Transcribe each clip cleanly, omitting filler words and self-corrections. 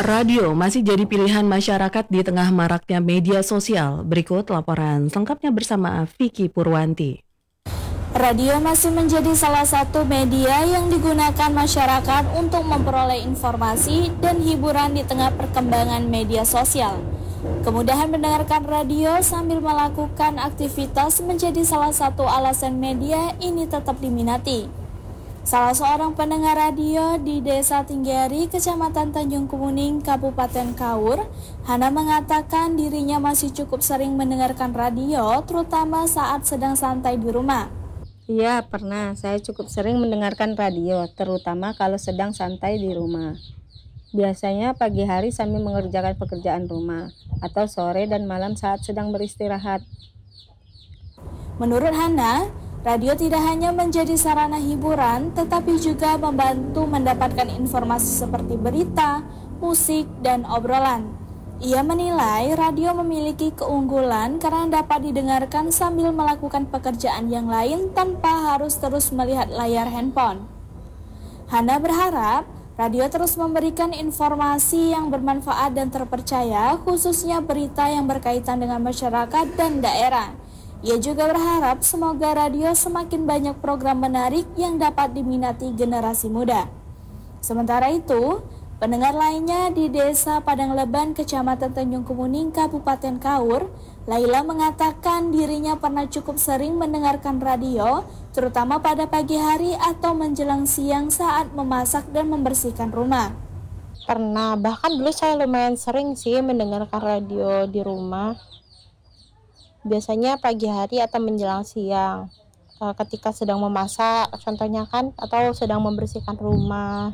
Radio masih jadi pilihan masyarakat di tengah maraknya media sosial. Berikut laporan selengkapnya bersama Vicky Purwanti. Radio masih menjadi salah satu media yang digunakan masyarakat untuk memperoleh informasi dan hiburan di tengah perkembangan media sosial. Kemudahan mendengarkan radio sambil melakukan aktivitas menjadi salah satu alasan media ini tetap diminati. Salah seorang pendengar radio di Desa Tinggari, Kecamatan Tanjung Kemuning, Kabupaten Kaur, Hana mengatakan dirinya masih cukup sering mendengarkan radio, terutama saat sedang santai di rumah. Iya, pernah. Saya cukup sering mendengarkan radio, terutama kalau sedang santai di rumah. Biasanya pagi hari sambil mengerjakan pekerjaan rumah, atau sore dan malam saat sedang beristirahat. Menurut Hana, radio tidak hanya menjadi sarana hiburan, tetapi juga membantu mendapatkan informasi seperti berita, musik, dan obrolan. Ia menilai radio memiliki keunggulan karena dapat didengarkan sambil melakukan pekerjaan yang lain tanpa harus terus melihat layar handphone. Hana berharap radio terus memberikan informasi yang bermanfaat dan terpercaya, khususnya berita yang berkaitan dengan masyarakat dan daerah. Ia juga berharap semoga radio semakin banyak program menarik yang dapat diminati generasi muda. Sementara itu, pendengar lainnya di Desa Padang Leban, Kecamatan Tanjung Kemuning, Kabupaten Kaur, Laila mengatakan dirinya pernah cukup sering mendengarkan radio, terutama pada pagi hari atau menjelang siang saat memasak dan membersihkan rumah. Pernah, bahkan dulu saya lumayan sering sih mendengarkan radio di rumah. Biasanya pagi hari atau menjelang siang, ketika sedang memasak, contohnya kan, atau sedang membersihkan rumah.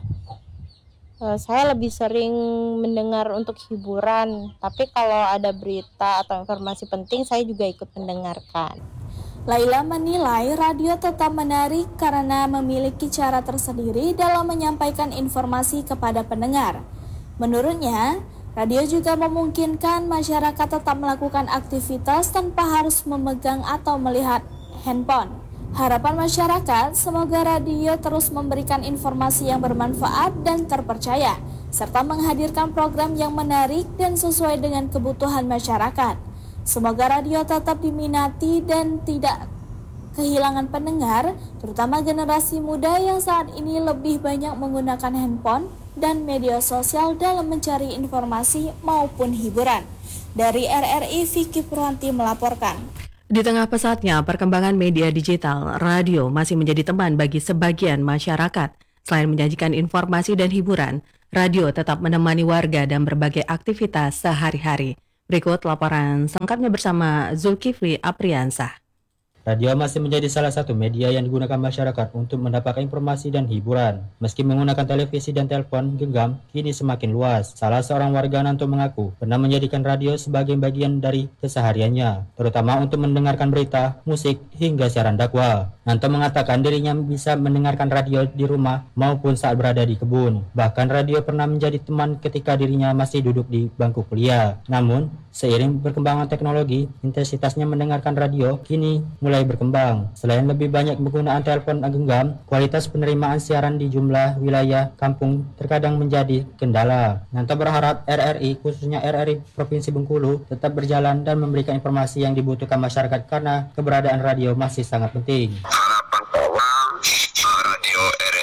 Saya lebih sering mendengar untuk hiburan, tapi kalau ada berita atau informasi penting, saya juga ikut mendengarkan. Laila menilai radio tetap menarik karena memiliki cara tersendiri dalam menyampaikan informasi kepada pendengar. Menurutnya, radio juga memungkinkan masyarakat tetap melakukan aktivitas tanpa harus memegang atau melihat handphone. Harapan masyarakat, semoga radio terus memberikan informasi yang bermanfaat dan terpercaya, serta menghadirkan program yang menarik dan sesuai dengan kebutuhan masyarakat. Semoga radio tetap diminati dan tidak kehilangan pendengar, terutama generasi muda yang saat ini lebih banyak menggunakan handphone dan media sosial dalam mencari informasi maupun hiburan. Dari RRI, Vicky Purwanti melaporkan. Di tengah pesatnya perkembangan media digital, radio masih menjadi teman bagi sebagian masyarakat. Selain menyajikan informasi dan hiburan, radio tetap menemani warga dan berbagai aktivitas sehari-hari. Berikut laporan selengkapnya bersama Zulkifli Apriansah. Radio masih menjadi salah satu media yang digunakan masyarakat untuk mendapatkan informasi dan hiburan. Meski menggunakan televisi dan telepon genggam kini semakin luas. Salah seorang warga Nanto mengaku pernah menjadikan radio sebagai bagian dari kesehariannya, terutama untuk mendengarkan berita, musik, hingga siaran dakwah. Nanto mengatakan dirinya bisa mendengarkan radio di rumah maupun saat berada di kebun. Bahkan radio pernah menjadi teman ketika dirinya masih duduk di bangku kuliah. Namun, seiring perkembangan teknologi, intensitasnya mendengarkan radio kini mulai berkembang. Selain lebih banyak penggunaan telepon genggam, kualitas penerimaan siaran di jumlah wilayah kampung terkadang menjadi kendala. Nanto berharap RRI, khususnya RRI Provinsi Bengkulu, tetap berjalan dan memberikan informasi yang dibutuhkan masyarakat karena keberadaan radio masih sangat penting. Harapan bahwa radio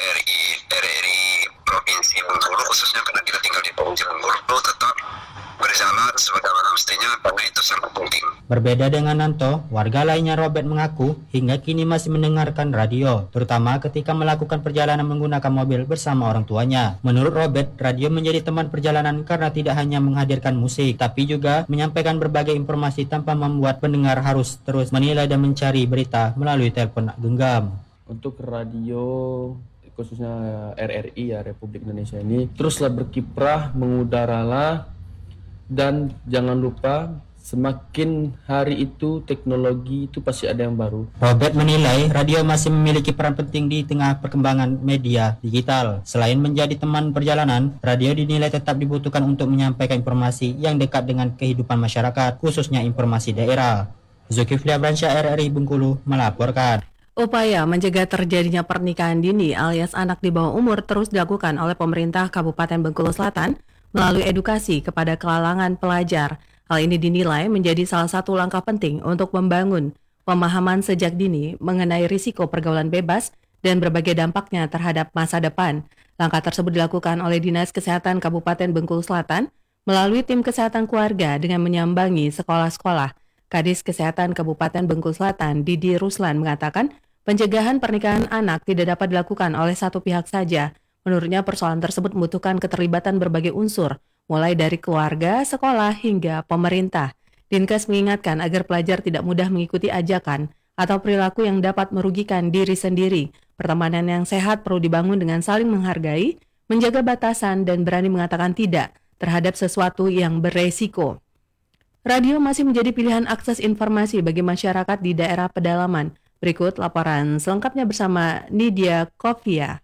RRI Provinsi Bengkulu, khususnya karena kita tinggal di Provinsi Bengkulu, tetap berjalan sebagaimana mestinya karena itu sangat penting. Berbeda dengan Nanto, warga lainnya Robert mengaku hingga kini masih mendengarkan radio, terutama ketika melakukan perjalanan menggunakan mobil bersama orang tuanya. Menurut Robert, radio menjadi teman perjalanan karena tidak hanya menghadirkan musik, tapi juga menyampaikan berbagai informasi tanpa membuat pendengar harus terus menilai dan mencari berita melalui telepon genggam. Untuk radio khususnya RRI ya, Republik Indonesia ini teruslah berkiprah, mengudaralah, dan jangan lupa semakin hari itu teknologi itu pasti ada yang baru. Robert menilai radio masih memiliki peran penting di tengah perkembangan media digital. Selain menjadi teman perjalanan, radio dinilai tetap dibutuhkan untuk menyampaikan informasi yang dekat dengan kehidupan masyarakat, khususnya informasi daerah. Zulkifli Apriansah, RRI Bengkulu melaporkan. Upaya mencegah terjadinya pernikahan dini alias anak di bawah umur terus dilakukan oleh pemerintah Kabupaten Bengkulu Selatan melalui edukasi kepada kalangan pelajar. Hal ini dinilai menjadi salah satu langkah penting untuk membangun pemahaman sejak dini mengenai risiko pergaulan bebas dan berbagai dampaknya terhadap masa depan. Langkah tersebut dilakukan oleh Dinas Kesehatan Kabupaten Bengkulu Selatan melalui tim kesehatan keluarga dengan menyambangi sekolah-sekolah. Kadis Kesehatan Kabupaten Bengkulu Selatan, Didi Ruslan, mengatakan pencegahan pernikahan anak tidak dapat dilakukan oleh satu pihak saja. Menurutnya persoalan tersebut membutuhkan keterlibatan berbagai unsur, mulai dari keluarga, sekolah, hingga pemerintah. Dinkes mengingatkan agar pelajar tidak mudah mengikuti ajakan atau perilaku yang dapat merugikan diri sendiri. Pertemanan yang sehat perlu dibangun dengan saling menghargai, menjaga batasan, dan berani mengatakan tidak terhadap sesuatu yang beresiko. Radio masih menjadi pilihan akses informasi bagi masyarakat di daerah pedalaman. Berikut laporan selengkapnya bersama Nidia Kofia.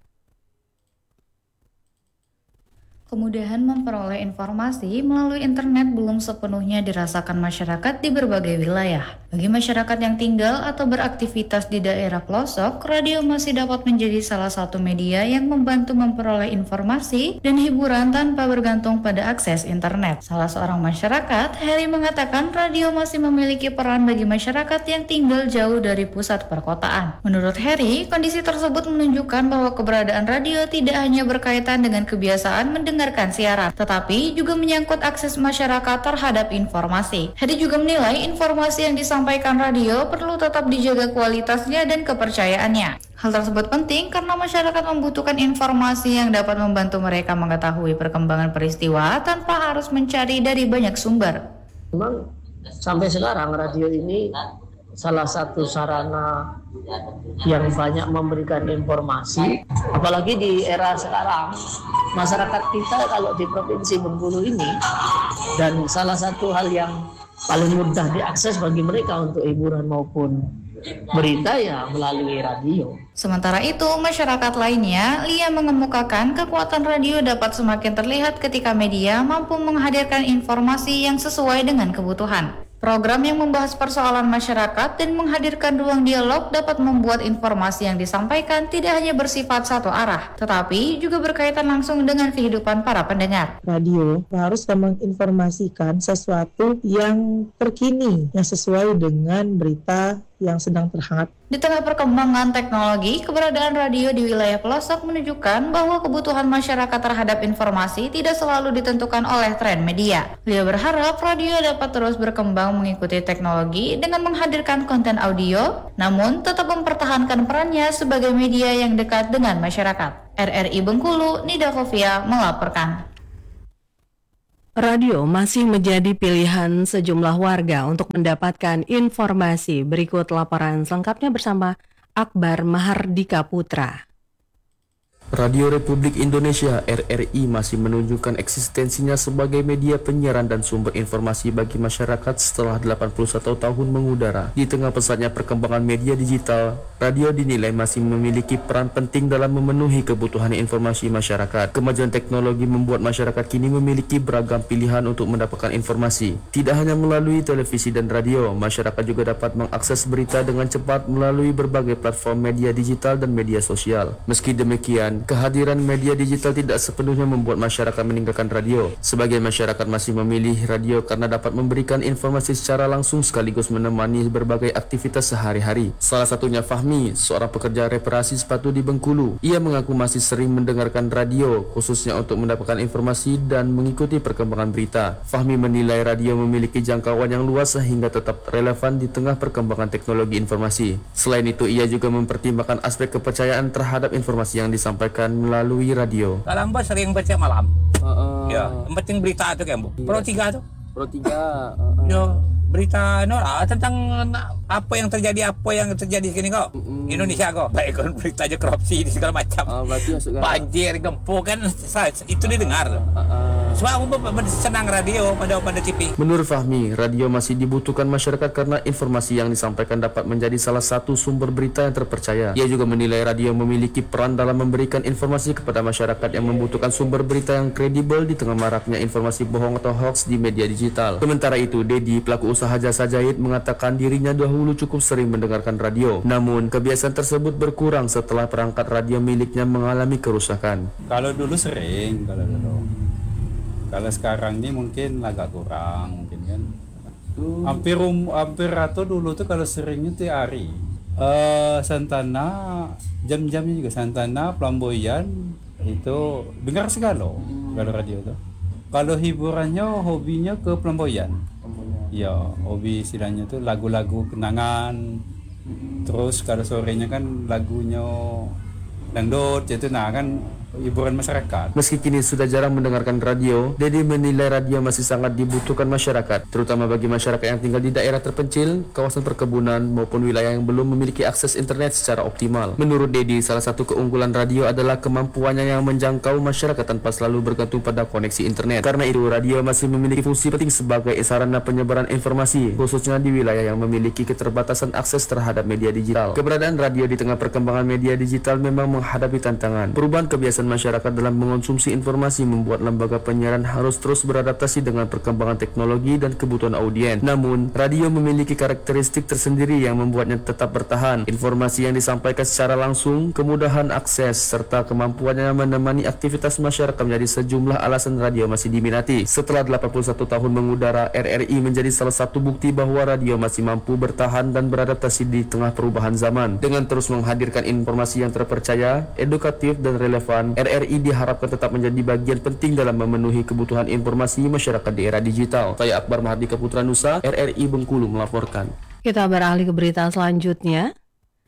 Kemudahan memperoleh informasi melalui internet belum sepenuhnya dirasakan masyarakat di berbagai wilayah. Bagi masyarakat yang tinggal atau beraktivitas di daerah pelosok, radio masih dapat menjadi salah satu media yang membantu memperoleh informasi dan hiburan tanpa bergantung pada akses internet. Salah seorang masyarakat, Heri, mengatakan radio masih memiliki peran bagi masyarakat yang tinggal jauh dari pusat perkotaan. Menurut Heri, kondisi tersebut menunjukkan bahwa keberadaan radio tidak hanya berkaitan dengan kebiasaan mendengarkan siaran, tetapi juga menyangkut akses masyarakat terhadap informasi. Heri juga menilai informasi yang disampaikan radio perlu tetap dijaga kualitasnya dan kepercayaannya. Hal tersebut penting karena masyarakat membutuhkan informasi yang dapat membantu mereka mengetahui perkembangan peristiwa tanpa harus mencari dari banyak sumber. Memang sampai sekarang radio ini salah satu sarana yang banyak memberikan informasi, apalagi di era sekarang. Masyarakat kita kalau di Provinsi Bengkulu ini, dan salah satu hal yang paling mudah diakses bagi mereka untuk hiburan maupun berita ya melalui radio. Sementara itu, masyarakat lainnya, Lia mengemukakan kekuatan radio dapat semakin terlihat ketika media mampu menghadirkan informasi yang sesuai dengan kebutuhan. Program yang membahas persoalan masyarakat dan menghadirkan ruang dialog dapat membuat informasi yang disampaikan tidak hanya bersifat satu arah, tetapi juga berkaitan langsung dengan kehidupan para pendengar. Radio harus menginformasikan sesuatu yang terkini, yang sesuai dengan berita yang sedang terhangat. Di tengah perkembangan teknologi, keberadaan radio di wilayah pelosok menunjukkan bahwa kebutuhan masyarakat terhadap informasi tidak selalu ditentukan oleh tren media. Dia berharap radio dapat terus berkembang mengikuti teknologi dengan menghadirkan konten audio, namun tetap mempertahankan perannya sebagai media yang dekat dengan masyarakat. RRI Bengkulu, Nida Kofia melaporkan. Radio masih menjadi pilihan sejumlah warga untuk mendapatkan informasi. Berikut laporan selengkapnya bersama Akbar Mahardika Putra. Radio Republik Indonesia RRI masih menunjukkan eksistensinya sebagai media penyiaran dan sumber informasi bagi masyarakat setelah 81 tahun mengudara. Di tengah pesatnya perkembangan media digital, radio dinilai masih memiliki peran penting dalam memenuhi kebutuhan informasi masyarakat. Kemajuan teknologi membuat masyarakat kini memiliki beragam pilihan untuk mendapatkan informasi. Tidak hanya melalui televisi dan radio, masyarakat juga dapat mengakses berita dengan cepat melalui berbagai platform media digital dan media sosial. Meski demikian, kehadiran media digital tidak sepenuhnya membuat masyarakat meninggalkan radio. Sebagian masyarakat masih memilih radio karena dapat memberikan informasi secara langsung sekaligus menemani berbagai aktivitas sehari-hari. Salah satunya Fahmi, seorang pekerja reparasi sepatu di Bengkulu. Ia mengaku masih sering mendengarkan radio, khususnya untuk mendapatkan informasi dan mengikuti perkembangan berita. Fahmi menilai radio memiliki jangkauan yang luas sehingga tetap relevan di tengah perkembangan teknologi informasi. Selain itu, ia juga mempertimbangkan aspek kepercayaan terhadap informasi yang disampaikan melalui radio. Kalau Mbak sering baca malam. Ya, yang penting berita itu kan, Bu. Pro 3 tuh. Pro 3. Yo, berita tentang apa yang terjadi sini kok. Indonesia kok. Baik kan berita aja korupsi di segala macam. Banjir, gempa kan itu didengar. Semua aku senang radio pada TV. Menurut Fahmi, radio masih dibutuhkan masyarakat karena informasi yang disampaikan dapat menjadi salah satu sumber berita yang terpercaya. Ia juga menilai radio memiliki peran dalam memberikan informasi kepada masyarakat yang membutuhkan sumber berita yang kredibel di tengah maraknya informasi bohong atau hoax di media digital. Sementara itu, Dedi, pelaku usaha jasa jahit, mengatakan dirinya dahulu cukup sering mendengarkan radio. Namun, kebiasaan tersebut berkurang setelah perangkat radio miliknya mengalami kerusakan. Kalau dulu sering, Kalau sekarang ini mungkin agak kurang mungkin kan. Hampir rata dulu tuh kalau seringnya tuh hari. Santana, jam-jamnya juga Santana, Flamboyan itu dengar segala kalau radio tuh. Kalau hiburannya hobinya ke Flamboyan. Ya, hobi istilahnya tuh lagu-lagu kenangan. Terus kalau sorenya kan lagunya dangdut, itu nah kan hiburan masyarakat. Meski kini sudah jarang mendengarkan radio, Dedi menilai radio masih sangat dibutuhkan masyarakat, terutama bagi masyarakat yang tinggal di daerah terpencil, kawasan perkebunan, maupun wilayah yang belum memiliki akses internet secara optimal. Menurut Dedi, salah satu keunggulan radio adalah kemampuannya yang menjangkau masyarakat tanpa selalu bergantung pada koneksi internet. Karena itu, radio masih memiliki fungsi penting sebagai sarana penyebaran informasi, khususnya di wilayah yang memiliki keterbatasan akses terhadap media digital. Keberadaan radio di tengah perkembangan media digital memang menghadapi tantangan. Perubahan kebiasaan masyarakat dalam mengonsumsi informasi membuat lembaga penyiaran harus terus beradaptasi dengan perkembangan teknologi dan kebutuhan audiens. Namun, radio memiliki karakteristik tersendiri yang membuatnya tetap bertahan. Informasi yang disampaikan secara langsung, kemudahan akses, serta kemampuannya menemani aktivitas masyarakat menjadi sejumlah alasan radio masih diminati. Setelah 81 tahun mengudara, RRI menjadi salah satu bukti bahwa radio masih mampu bertahan dan beradaptasi di tengah perubahan zaman. Dengan terus menghadirkan informasi yang terpercaya, edukatif, dan relevan, RRI diharapkan tetap menjadi bagian penting dalam memenuhi kebutuhan informasi masyarakat di era digital. Saya Akbar Mahardika Putra Nusa, RRI Bengkulu melaporkan. Kita beralih ke berita selanjutnya.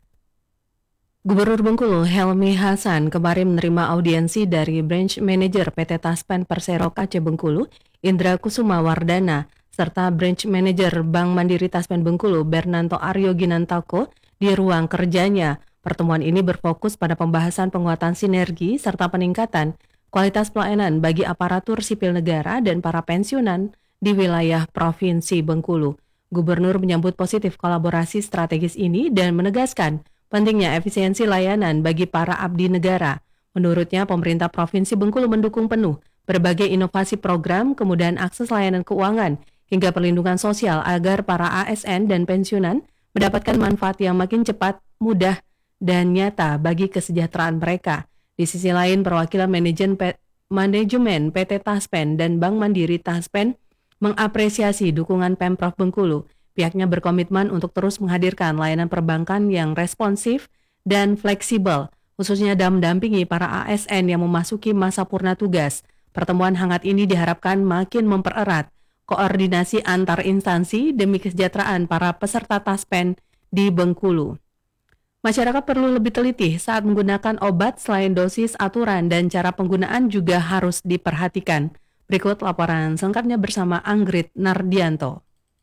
Gubernur Bengkulu Helmi Hasan kemarin menerima audiensi dari Branch Manager PT Taspen Persero Aceh Bengkulu, Indra Kusuma Wardana, serta Branch Manager Bank Mandiri Taspen Bengkulu, Bernanto Aryo Ginantako, di ruang kerjanya. Pertemuan ini berfokus pada pembahasan penguatan sinergi serta peningkatan kualitas pelayanan bagi aparatur sipil negara dan para pensiunan di wilayah Provinsi Bengkulu. Gubernur menyambut positif kolaborasi strategis ini dan menegaskan pentingnya efisiensi layanan bagi para abdi negara. Menurutnya, pemerintah Provinsi Bengkulu mendukung penuh berbagai inovasi program, kemudahan akses layanan keuangan, hingga perlindungan sosial agar para ASN dan pensiunan mendapatkan manfaat yang makin cepat, mudah, dan nyata bagi kesejahteraan mereka. Di sisi lain, perwakilan manajemen PT Taspen dan Bank Mandiri Taspen mengapresiasi dukungan Pemprov Bengkulu. Pihaknya berkomitmen untuk terus menghadirkan layanan perbankan yang responsif dan fleksibel, khususnya dalam mendampingi para ASN yang memasuki masa purna tugas. Pertemuan hangat ini diharapkan makin mempererat koordinasi antar instansi demi kesejahteraan para peserta Taspen di Bengkulu. Masyarakat perlu lebih teliti saat menggunakan obat selain dosis, aturan, dan cara penggunaan juga harus diperhatikan. Berikut laporan selengkapnya bersama Anggrit Nardianto.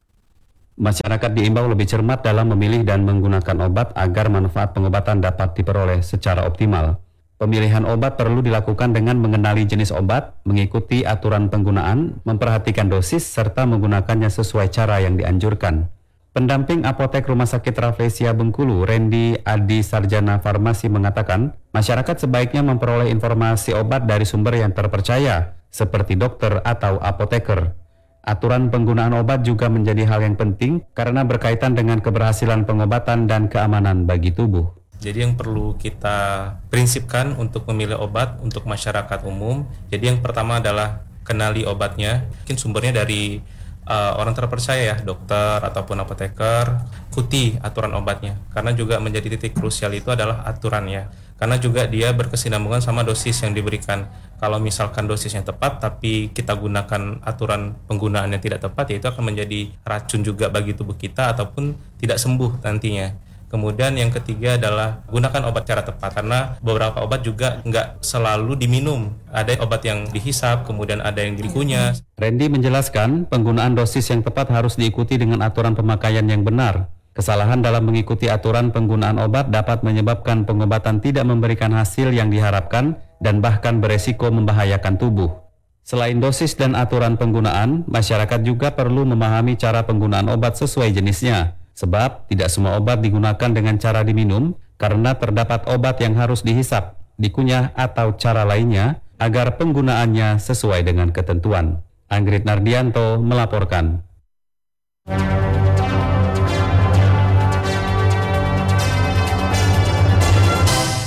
Masyarakat diimbau lebih cermat dalam memilih dan menggunakan obat agar manfaat pengobatan dapat diperoleh secara optimal. Pemilihan obat perlu dilakukan dengan mengenali jenis obat, mengikuti aturan penggunaan, memperhatikan dosis, serta menggunakannya sesuai cara yang dianjurkan. Pendamping apotek Rumah Sakit Rafflesia Bengkulu, Randy Adi Sarjana Farmasi mengatakan, masyarakat sebaiknya memperoleh informasi obat dari sumber yang terpercaya, seperti dokter atau apoteker. Aturan penggunaan obat juga menjadi hal yang penting karena berkaitan dengan keberhasilan pengobatan dan keamanan bagi tubuh. Jadi yang perlu kita prinsipkan untuk memilih obat untuk masyarakat umum, jadi yang pertama adalah kenali obatnya, mungkin sumbernya dari orang terpercaya ya, dokter ataupun apoteker, ikuti aturan obatnya. Karena juga menjadi titik krusial itu adalah aturannya. Karena juga dia berkesinambungan sama dosis yang diberikan. Kalau misalkan dosisnya tepat tapi kita gunakan aturan penggunaan yang tidak tepat, ya itu akan menjadi racun juga bagi tubuh kita ataupun tidak sembuh nantinya. Kemudian yang ketiga adalah gunakan obat secara tepat, karena beberapa obat juga nggak selalu diminum. Ada obat yang dihisap, kemudian ada yang dikunyah. Randy menjelaskan penggunaan dosis yang tepat harus diikuti dengan aturan pemakaian yang benar. Kesalahan dalam mengikuti aturan penggunaan obat dapat menyebabkan pengobatan tidak memberikan hasil yang diharapkan dan bahkan beresiko membahayakan tubuh. Selain dosis dan aturan penggunaan, masyarakat juga perlu memahami cara penggunaan obat sesuai jenisnya. Sebab tidak semua obat digunakan dengan cara diminum karena terdapat obat yang harus dihisap, dikunyah atau cara lainnya agar penggunaannya sesuai dengan ketentuan. Anggrit Nardianto melaporkan.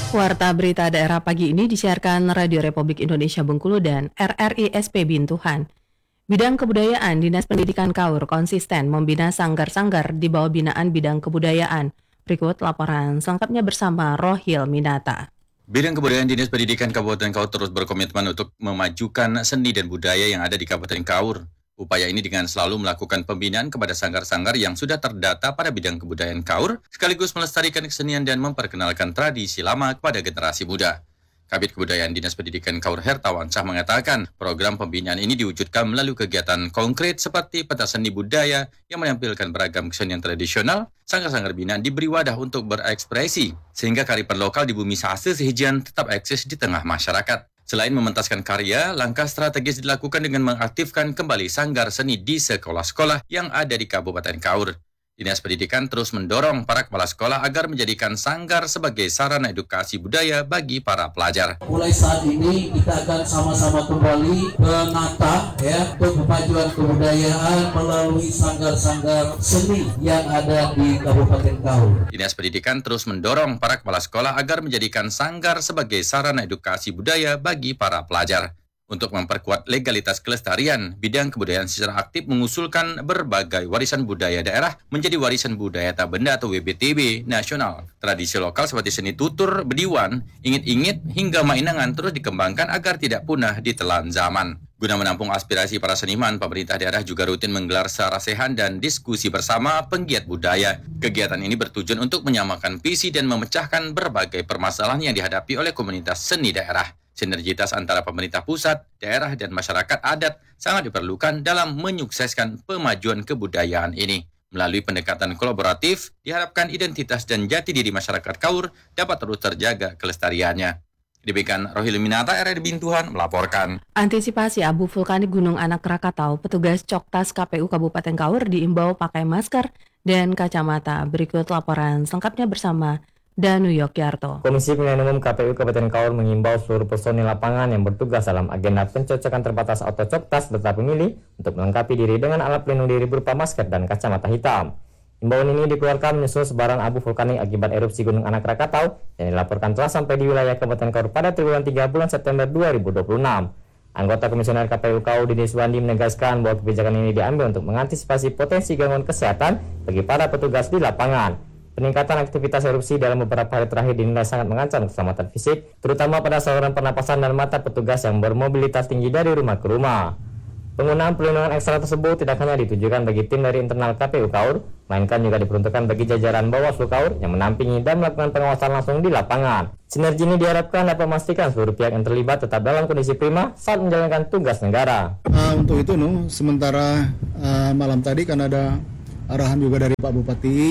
Warta berita daerah pagi ini disiarkan Radio Republik Indonesia Bengkulu dan RRI SP Bintuhan. Bidang kebudayaan Dinas Pendidikan Kaur konsisten membina sanggar-sanggar di bawah binaan bidang kebudayaan. Berikut laporan selengkapnya bersama Rohil Minata. Bidang kebudayaan Dinas Pendidikan Kabupaten Kaur terus berkomitmen untuk memajukan seni dan budaya yang ada di Kabupaten Kaur. Upaya ini dengan selalu melakukan pembinaan kepada sanggar-sanggar yang sudah terdata pada bidang kebudayaan Kaur, sekaligus melestarikan kesenian dan memperkenalkan tradisi lama kepada generasi muda. Kabid Kebudayaan Dinas Pendidikan Kaur Hertawansyah mengatakan, program pembinaan ini diwujudkan melalui kegiatan konkret seperti pentas seni budaya yang menampilkan beragam kesenian tradisional. Sanggar-sanggar binaan diberi wadah untuk berekspresi, sehingga kearifan lokal di bumi Sase Sehijian tetap eksis di tengah masyarakat. Selain mementaskan karya, langkah strategis dilakukan dengan mengaktifkan kembali sanggar seni di sekolah-sekolah yang ada di Kabupaten Kaur. Dinas Pendidikan terus mendorong para kepala sekolah agar menjadikan sanggar sebagai sarana edukasi budaya bagi para pelajar. Mulai saat ini kita akan sama-sama kembali menata untuk kemajuan kebudayaan melalui sanggar-sanggar seni yang ada di Kabupaten Kaur. Dinas Pendidikan terus mendorong para kepala sekolah agar menjadikan sanggar sebagai sarana edukasi budaya bagi para pelajar. Untuk memperkuat legalitas kelestarian, bidang kebudayaan secara aktif mengusulkan berbagai warisan budaya daerah menjadi warisan budaya tak benda atau WBTB nasional. Tradisi lokal seperti seni tutur, bediwan, ingit-ingit, hingga mainangan terus dikembangkan agar tidak punah ditelan zaman. Guna menampung aspirasi para seniman, pemerintah daerah juga rutin menggelar sarasehan dan diskusi bersama penggiat budaya. Kegiatan ini bertujuan untuk menyamakan visi dan memecahkan berbagai permasalahan yang dihadapi oleh komunitas seni daerah. Sinergitas antara pemerintah pusat, daerah, dan masyarakat adat sangat diperlukan dalam menyukseskan pemajuan kebudayaan ini. Melalui pendekatan kolaboratif, diharapkan identitas dan jati diri masyarakat Kaur dapat terus terjaga kelestariannya. Demikian Rohil Minata, RRI Bintuhan melaporkan. Antisipasi abu vulkanik Gunung Anak Krakatau, petugas Coktas KPU Kabupaten Kaur diimbau pakai masker dan kacamata. Berikut laporan selengkapnya bersama Danu Yogyarto. Komisi Pemilihan Umum KPU Kabupaten Kaur mengimbau seluruh personil lapangan yang bertugas dalam agenda pencocokan terbatas atau Coktas data pemilih untuk melengkapi diri dengan alat pelindung diri berupa masker dan kacamata hitam. Imbauan ini dikeluarkan menyusul sebaran abu vulkanik akibat erupsi Gunung Anak Krakatau yang dilaporkan telah sampai di wilayah Kabupaten Kaur pada triwulan 3 bulan September 2026. Anggota Komisioner KPU Kaur Didi Suwandi menegaskan bahwa kebijakan ini diambil untuk mengantisipasi potensi gangguan kesehatan bagi para petugas di lapangan. Peningkatan aktivitas erupsi dalam beberapa hari terakhir dinilai sangat mengancam keselamatan fisik, terutama pada saluran pernapasan dan mata petugas yang bermobilitas tinggi dari rumah ke rumah. Penggunaan perlindungan ekstra tersebut tidak hanya ditujukan bagi tim dari internal KPU Kaur, melainkan juga diperuntukkan bagi jajaran Bawaslu Kaur yang menampingi dan melakukan pengawasan langsung di lapangan. Sinergi ini diharapkan dapat memastikan seluruh pihak yang terlibat tetap dalam kondisi prima saat menjalankan tugas negara. Untuk itu, sementara malam tadi kan ada arahan juga dari Pak Bupati,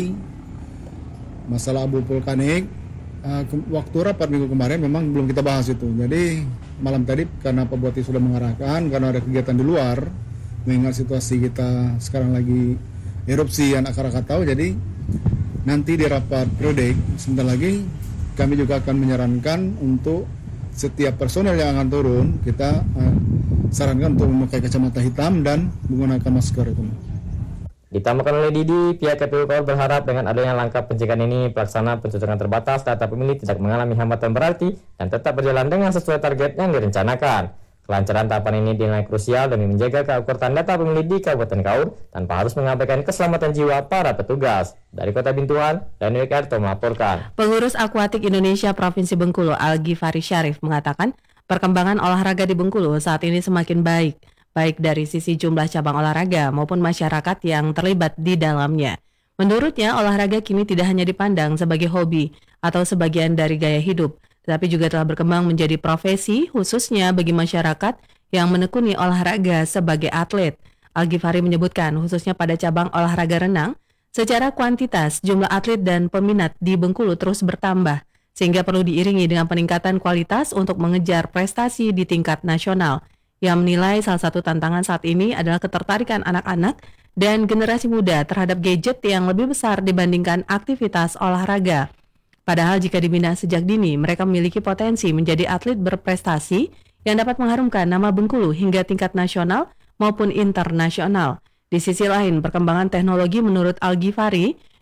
masalah abu vulkanik. Waktu rapat minggu kemarin memang belum kita bahas itu. Jadi malam tadi karena Pak Bupati sudah mengarahkan, karena ada kegiatan di luar, mengingat situasi kita sekarang lagi erupsi Anak Krakatau, jadi nanti di rapat periode sebentar lagi kami juga akan menyarankan untuk setiap personel yang akan turun, kita sarankan untuk memakai kacamata hitam dan menggunakan masker itu. Ditambahkan oleh Didi, pihak KPU Kaur berharap dengan adanya langkah pencegahan ini, pelaksanaan pencocokan terbatas data pemilih tidak mengalami hambatan berarti dan tetap berjalan dengan sesuai target yang direncanakan. Kelancaran tahapan ini dinilai krusial demi menjaga keakuratan data pemilih di Kabupaten Kaur tanpa harus mengabaikan keselamatan jiwa para petugas. Dari Kota Bintuhan, Danu Yogyarto melaporkan. Pengurus Akuatik Indonesia Provinsi Bengkulu, Al-Ghifari Syarif, mengatakan perkembangan olahraga di Bengkulu saat ini semakin baik dari sisi jumlah cabang olahraga maupun masyarakat yang terlibat di dalamnya. Menurutnya, olahraga kini tidak hanya dipandang sebagai hobi atau sebagian dari gaya hidup, tetapi juga telah berkembang menjadi profesi khususnya bagi masyarakat yang menekuni olahraga sebagai atlet. Al-Ghifari menyebutkan khususnya pada cabang olahraga renang, secara kuantitas jumlah atlet dan peminat di Bengkulu terus bertambah, sehingga perlu diiringi dengan peningkatan kualitas untuk mengejar prestasi di tingkat nasional. Yang menilai salah satu tantangan saat ini adalah ketertarikan anak-anak dan generasi muda terhadap gadget yang lebih besar dibandingkan aktivitas olahraga. Padahal jika dibina sejak dini, mereka memiliki potensi menjadi atlet berprestasi yang dapat mengharumkan nama Bengkulu hingga tingkat nasional maupun internasional. Di sisi lain, perkembangan teknologi menurut Al-Ghifari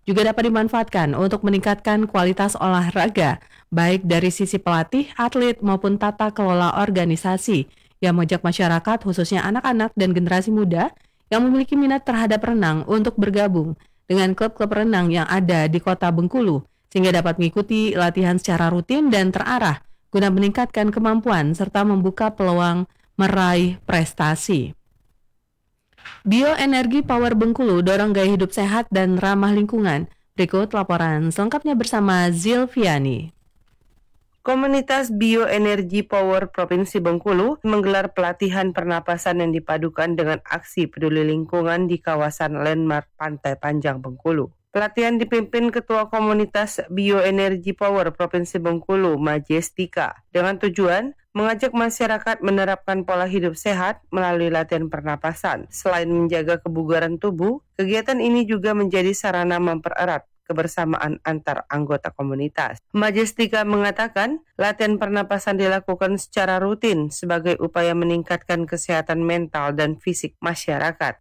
juga dapat dimanfaatkan untuk meningkatkan kualitas olahraga, baik dari sisi pelatih, atlet, maupun tata kelola organisasi, yang mengajak masyarakat, khususnya anak-anak dan generasi muda, yang memiliki minat terhadap renang untuk bergabung dengan klub-klub renang yang ada di kota Bengkulu, sehingga dapat mengikuti latihan secara rutin dan terarah, guna meningkatkan kemampuan serta membuka peluang meraih prestasi. Bioenergi Power Bengkulu dorong gaya hidup sehat dan ramah lingkungan. Berikut laporan selengkapnya bersama Zilviani. Komunitas Bioenergi Power Provinsi Bengkulu menggelar pelatihan pernapasan yang dipadukan dengan aksi peduli lingkungan di kawasan landmark Pantai Panjang Bengkulu. Pelatihan dipimpin Ketua Komunitas Bioenergi Power Provinsi Bengkulu, Majestika, dengan tujuan mengajak masyarakat menerapkan pola hidup sehat melalui latihan pernapasan. Selain menjaga kebugaran tubuh, kegiatan ini juga menjadi sarana mempererat kebersamaan antar anggota komunitas. Majestika mengatakan, latihan pernapasan dilakukan secara rutin sebagai upaya meningkatkan kesehatan mental dan fisik masyarakat.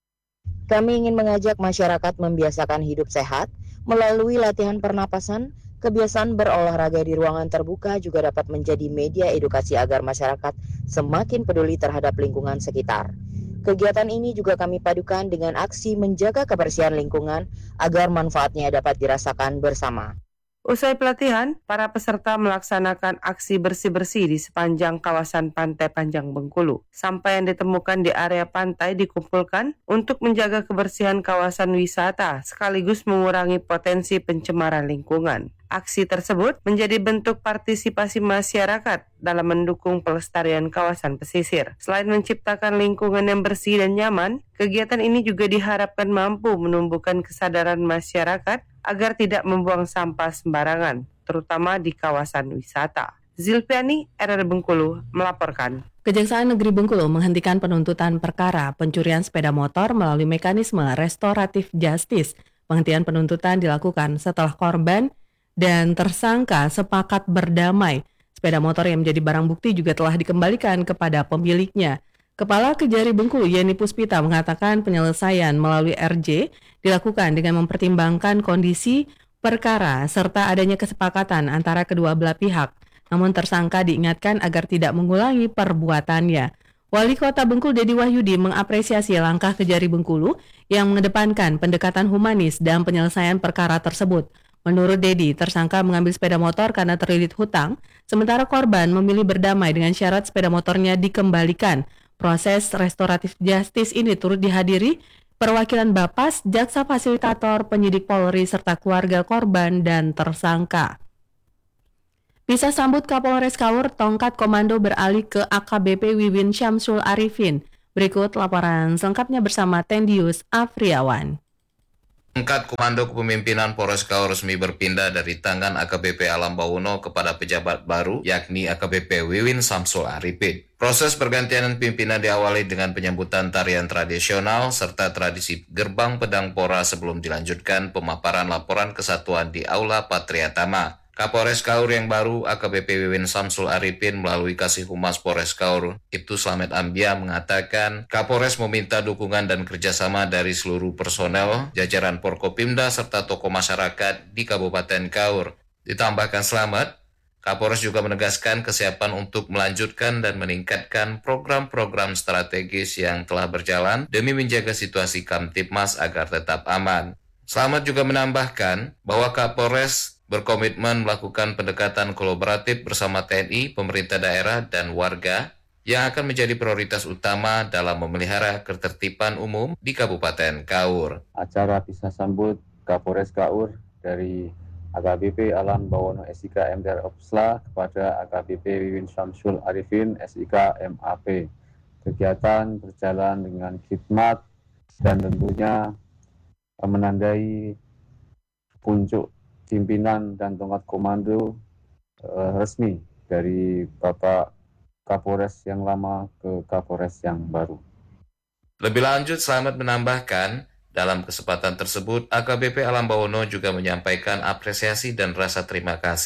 Kami ingin mengajak masyarakat membiasakan hidup sehat melalui latihan pernapasan. Kebiasaan berolahraga di ruangan terbuka juga dapat menjadi media edukasi agar masyarakat semakin peduli terhadap lingkungan sekitar. Kegiatan ini juga kami padukan dengan aksi menjaga kebersihan lingkungan agar manfaatnya dapat dirasakan bersama. Usai pelatihan, para peserta melaksanakan aksi bersih-bersih di sepanjang kawasan Pantai Panjang Bengkulu. Sampah yang ditemukan di area pantai dikumpulkan untuk menjaga kebersihan kawasan wisata, sekaligus mengurangi potensi pencemaran lingkungan. Aksi tersebut menjadi bentuk partisipasi masyarakat dalam mendukung pelestarian kawasan pesisir. Selain menciptakan lingkungan yang bersih dan nyaman, kegiatan ini juga diharapkan mampu menumbuhkan kesadaran masyarakat agar tidak membuang sampah sembarangan, terutama di kawasan wisata. Zilviani, RRI Bengkulu, melaporkan. Kejaksaan Negeri Bengkulu menghentikan penuntutan perkara pencurian sepeda motor melalui mekanisme restoratif justice. Penghentian penuntutan dilakukan setelah korban dan tersangka sepakat berdamai. Sepeda motor yang menjadi barang bukti juga telah dikembalikan kepada pemiliknya. Kepala Kejari Bengkulu Yeni Puspita mengatakan penyelesaian melalui RJ dilakukan dengan mempertimbangkan kondisi perkara serta adanya kesepakatan antara kedua belah pihak. Namun tersangka diingatkan agar tidak mengulangi perbuatannya. Wali Kota Bengkulu Dedi Wahyudi mengapresiasi langkah Kejari Bengkulu yang mengedepankan pendekatan humanis dan penyelesaian perkara tersebut. Menurut Dedi, tersangka mengambil sepeda motor karena terlilit hutang, sementara korban memilih berdamai dengan syarat sepeda motornya dikembalikan. Proses restoratif justice ini turut dihadiri perwakilan Bapas, jaksa fasilitator, penyidik Polri, serta keluarga korban dan tersangka. Bisa sambut Kapolres Kaur, tongkat komando beralih ke AKBP Wiwin Syamsul Arifin. Berikut laporan selengkapnya bersama Tendius Afriawan. Tongkat Komando Kepemimpinan Polres Kaur resmi berpindah dari tangan AKBP Alam Bawono kepada pejabat baru, yakni AKBP Wiwin Syamsul Arifin. Proses pergantian pimpinan diawali dengan penyambutan tarian tradisional serta tradisi gerbang pedang pora sebelum dilanjutkan pemaparan laporan kesatuan di Aula Patria Tama. Kapolres Kaur yang baru, AKBP Wiwin Syamsul Arifin melalui Kasih Humas Polres Kaur, Ibtu Slamet Ambia mengatakan, Kapolres meminta dukungan dan kerjasama dari seluruh personel, jajaran Porkopimda serta tokoh masyarakat di Kabupaten Kaur. Ditambahkan Slamet, Kapolres juga menegaskan kesiapan untuk melanjutkan dan meningkatkan program-program strategis yang telah berjalan demi menjaga situasi Kamtipmas agar tetap aman. Slamet juga menambahkan bahwa Kapolres berkomitmen melakukan pendekatan kolaboratif bersama TNI, pemerintah daerah, dan warga yang akan menjadi prioritas utama dalam memelihara ketertiban umum di Kabupaten Kaur. Acara bisa sambut Kapolres Kaur dari AKBP Alam Bawono SIK MDR Opsla kepada AKBP Wiwin Syamsul Arifin SIK MAP. Kegiatan berjalan dengan khidmat dan tentunya menandai puncuk pimpinan dan tongkat komando resmi dari Bapak Kapolres yang lama ke Kapolres yang baru. Lebih lanjut, Slamet menambahkan, dalam kesempatan tersebut, AKBP Alam Bawono juga menyampaikan apresiasi dan rasa terima kasih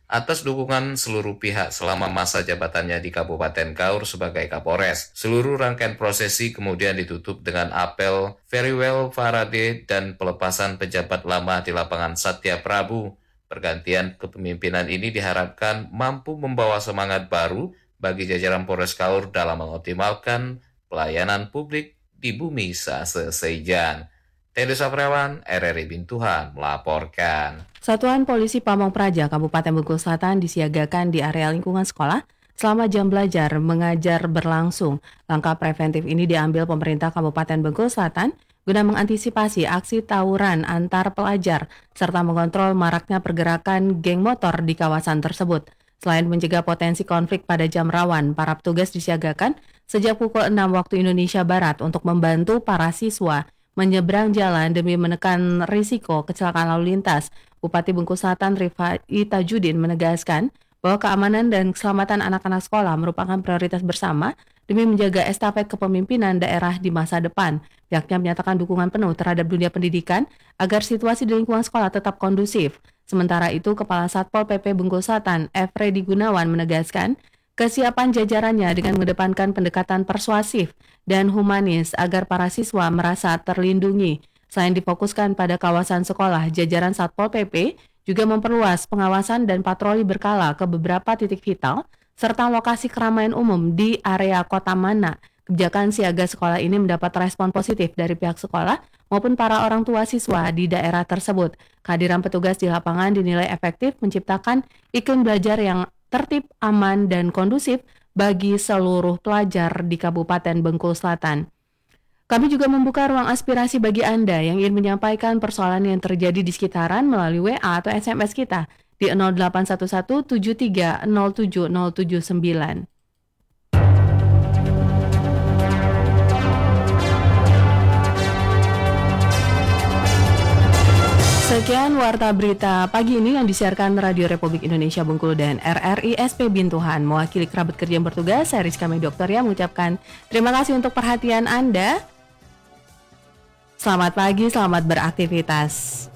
atas dukungan seluruh pihak selama masa jabatannya di Kabupaten Kaur sebagai Kapolres. Seluruh rangkaian prosesi kemudian ditutup dengan apel Farewell Parade dan pelepasan pejabat lama di lapangan Satya Prabu. Pergantian kepemimpinan ini diharapkan mampu membawa semangat baru bagi jajaran Polres Kaur dalam mengoptimalkan pelayanan publik di bumi Saseseijan. Tedo Sapriawan, RRI Bintuhan melaporkan. Satuan Polisi Pamong Praja Kabupaten Bengkulu Selatan disiagakan di area lingkungan sekolah selama jam belajar mengajar berlangsung. Langkah preventif ini diambil pemerintah Kabupaten Bengkulu Selatan guna mengantisipasi aksi tawuran antar pelajar serta mengontrol maraknya pergerakan geng motor di kawasan tersebut. Selain mencegah potensi konflik pada jam rawan, para petugas disiagakan sejak pukul 6 waktu Indonesia Barat untuk membantu para siswa menyeberang jalan demi menekan risiko kecelakaan lalu lintas. Bupati Bengkulu Selatan Rifai Tajudin menegaskan bahwa keamanan dan keselamatan anak-anak sekolah merupakan prioritas bersama demi menjaga estafet kepemimpinan daerah di masa depan. Pihaknya menyatakan dukungan penuh terhadap dunia pendidikan agar situasi di lingkungan sekolah tetap kondusif. Sementara itu, Kepala Satpol PP Bengkulu Selatan, Efredi Gunawan menegaskan kesiapan jajarannya dengan mengedepankan pendekatan persuasif dan humanis agar para siswa merasa terlindungi. Selain difokuskan pada kawasan sekolah, jajaran Satpol PP juga memperluas pengawasan dan patroli berkala ke beberapa titik vital serta lokasi keramaian umum di area Kota Mana. Kebijakan siaga sekolah ini mendapat respon positif dari pihak sekolah maupun para orang tua siswa di daerah tersebut. Kehadiran petugas di lapangan dinilai efektif menciptakan iklim belajar yang tertib, aman, dan kondusif bagi seluruh pelajar di Kabupaten Bengkulu Selatan. Kami juga membuka ruang aspirasi bagi Anda yang ingin menyampaikan persoalan yang terjadi di sekitaran melalui WA atau SMS kita di 0811 73 07079. Sekian Warta Berita pagi ini yang disiarkan Radio Republik Indonesia Bengkulu dan RRI SP Bintuhan. Mewakili kerabat kerja yang bertugas, saya Rizka Medoktoria mengucapkan terima kasih untuk perhatian Anda. Selamat pagi, selamat beraktivitas.